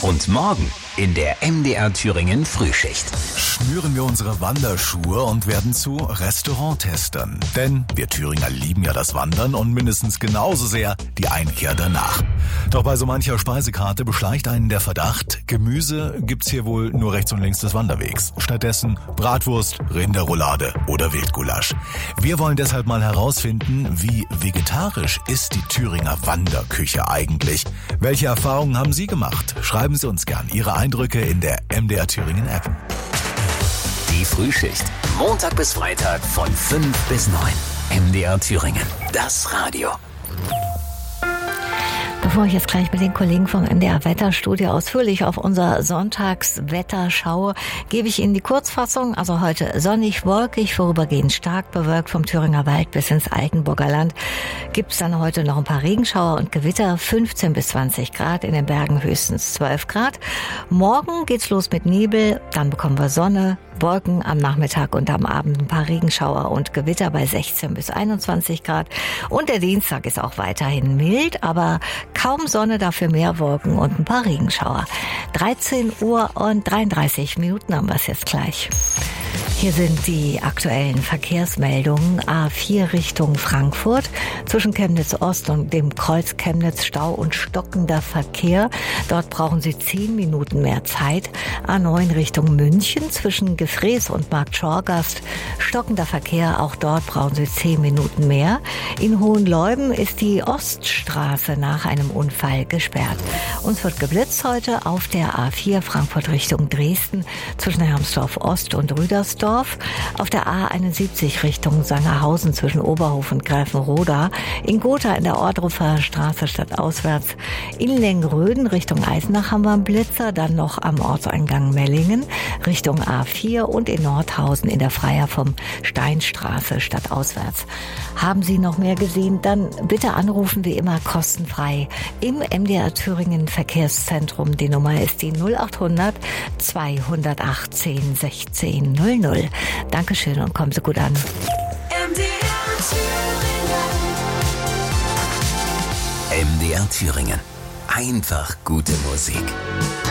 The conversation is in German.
Und morgen in der MDR Thüringen Frühschicht. Schnüren wir unsere Wanderschuhe und werden zu Restauranttestern. Denn wir Thüringer lieben ja das Wandern und mindestens genauso sehr die Einkehr danach. Doch bei so mancher Speisekarte beschleicht einen der Verdacht, Gemüse gibt's hier wohl nur rechts und links des Wanderwegs. Stattdessen Bratwurst, Rinderroulade oder Wildgulasch. Wir wollen deshalb mal herausfinden, wie vegetarisch ist die Thüringer Wanderküche eigentlich? Welche Erfahrungen haben Sie gemacht? Schreiben Sie uns gern Ihre Eindrücke in der MDR Thüringen App. Die Frühschicht. Montag bis Freitag von 5 bis 9. MDR Thüringen. Das Radio. Bevor ich jetzt gleich mit den Kollegen vom MDR Wetterstudio ausführlich auf unser Sonntagswetter schaue, gebe ich Ihnen die Kurzfassung. Also heute sonnig, wolkig, vorübergehend stark bewölkt vom Thüringer Wald bis ins Altenburger Land. Gibt es dann heute noch ein paar Regenschauer und Gewitter, 15 bis 20 Grad, in den Bergen höchstens 12 Grad. Morgen geht's los mit Nebel, dann bekommen wir Sonne, Wolken am Nachmittag und am Abend ein paar Regenschauer und Gewitter bei 16 bis 21 Grad. Und der Dienstag ist auch weiterhin mild, aber kaum Sonne, dafür mehr Wolken und ein paar Regenschauer. 13 Uhr und 33 Minuten haben wir es jetzt gleich. Hier sind die aktuellen Verkehrsmeldungen. A4 Richtung Frankfurt. Zwischen Chemnitz Ost und dem Kreuz Chemnitz Stau und stockender Verkehr. Dort brauchen Sie 10 Minuten mehr Zeit. A9 Richtung München. Zwischen Gefrees und Markt Schorgast stockender Verkehr. Auch dort brauchen Sie 10 Minuten mehr. In Hohenleuben ist die Oststraße nach einem Unfall gesperrt. Uns wird geblitzt heute auf der A4 Frankfurt Richtung Dresden. Zwischen Hermsdorf Ost und Rüdersdorf. Auf der A71 Richtung Sangerhausen zwischen Oberhof und Greifenroda. In Gotha in der Ordrufer Straße stadtauswärts. In Lengröden Richtung Eisenach haben wir einen Blitzer. Dann noch am Ortseingang Mellingen Richtung A4 und in Nordhausen in der Freier vom Steinstraße stadtauswärts. Haben Sie noch mehr gesehen? Dann bitte anrufen, wie immer kostenfrei im MDR Thüringen Verkehrszentrum. Die Nummer ist die 0800 218 16 00. Dankeschön und kommen Sie gut an. MDR Thüringen. Einfach gute Musik.